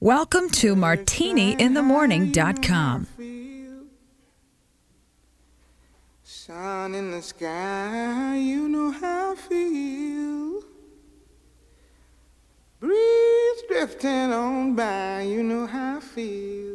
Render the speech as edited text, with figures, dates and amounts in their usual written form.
Welcome to martiniinthemorning.com. Sun in the sky, you know how I feel. Breeze drifting on by, you know how I feel.